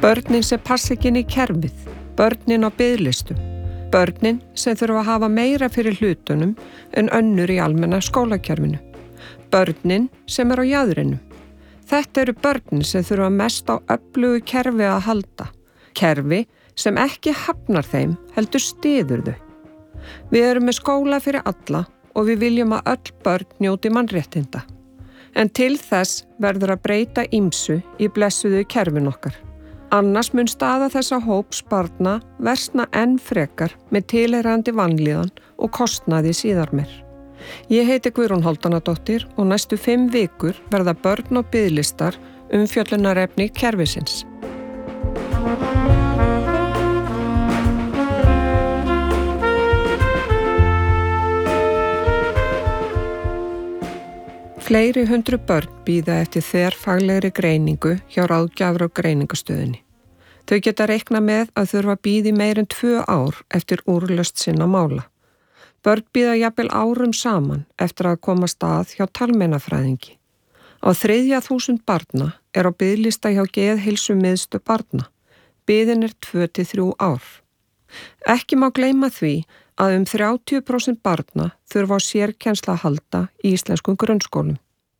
Börnin sem passa ekki inn í kerfið, börnin á biðlistum, börnin sem þurfa að hafa meira fyrir hlutunum en önnur í almenna skólakerfinu, börnin sem á jaðrinum. Þetta eru börnin sem þurfa mest á öflugu kerfi að halda, kerfi sem ekki hafnar þeim heldur styður þau. Við erum með skóla fyrir alla og við viljum að öll börn njóti mannréttinda. En til þess verður að breyta ýmsu í blessuðu kerfin okkar. Annars mun staða þessa hóps barna versna enn frekar með tilheyrandi vanlíðan og kostnaði síðar meir. Ég heiti Guðrún Hálfdánadóttir og næstu 5 vikur verða börn og biðlistar umfjöllunarefni kerfisins. Fleiri 100 börn bíða eftir þverfaglegri greiningu hjá ráðgjafar- og greiningastöðinni. Þau geta reiknað með að þurfa að bíða í meir en 2 ár eftir úrlausn sinna mála. Börn bíða jafnvel árum saman eftir að komast að hjá talmeinafræðingi. Á 3.000 barna á biðlista hjá geðheilsumiðstöð barna. Biðin 2-3 ár. Ekki má gleyma því að 30% barna þurfa á sérkennsla að halda í íslenskum grunnskólum.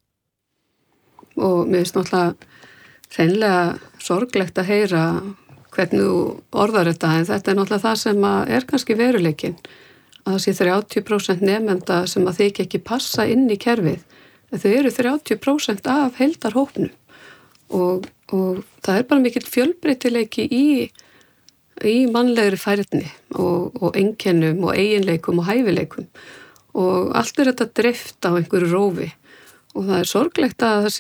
Og mér finnst náttúrulega hreinlega sorglegt að heyra hvernig þú orðar þetta, en þetta náttúrulega það sem kannski veruleikinn, að það sé 30% nemenda sem að þykja ekki passa inn í kerfið. Þau eru 30% af heildarhópnum og það bara mikill fjölbreytileiki í mannlegri færni og einkennum og eiginleikum og hæfileikum og allt þetta dreift á einhverju rófi og það sorglegt að það